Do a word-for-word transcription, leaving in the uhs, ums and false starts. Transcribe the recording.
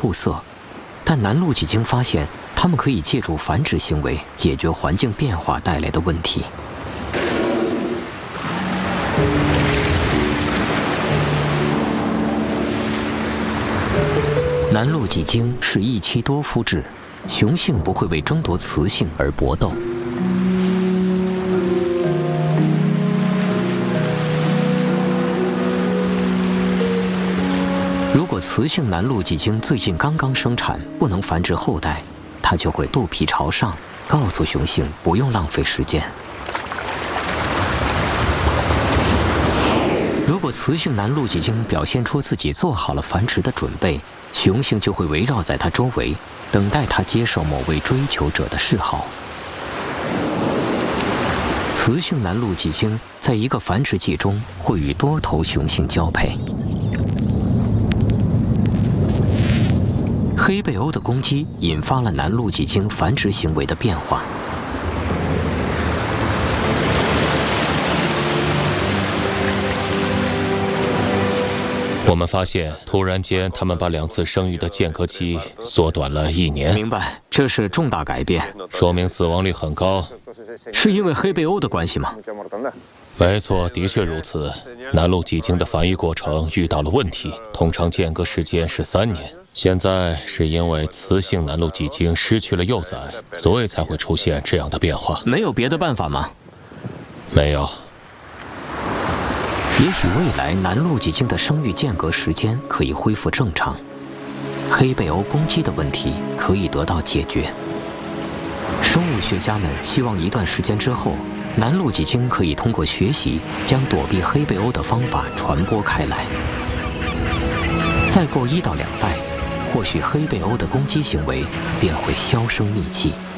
互色，但南陆几经发现，它们可以借助繁殖行为解决环境变化带来的问题。南陆几经是一妻多夫制，雄性不会为争夺雌性而搏斗。 如果雌性南陆几经最近刚刚生产，不能繁殖后代，它就会肚皮朝上，告诉雄性不用浪费时间。如果雌性南陆几经表现出自己做好了繁殖的准备，雄性就会围绕在它周围，等待它接受某位追求者的示好。雌性南陆几经在一个繁殖季中会与多头雄性交配。 黑背鸥的攻击引发了南陆几经繁殖行为的变化。 我们发现，突然间，他们把两次生育的间隔期缩短了一年。 明白，这是重大改变， 说明死亡率很高。 是因为黑背鸥的关系吗？ 没错，的确如此。南陆几经的繁育过程遇到了问题，通常间隔时间是三年。 现在是因为雌性南陆几经失去了幼崽，所以才会出现这样的变化。 没有别的办法吗？ 没有。 也许未来南陆几经的生育间隔时间可以恢复正常，黑背鸥攻击的问题可以得到解决。生物学家们希望一段时间之后，南陆几经可以通过学习将躲避黑背鸥的方法传播开来。再过一到两代。 或许黑背鸥的攻击行为便会销声匿迹。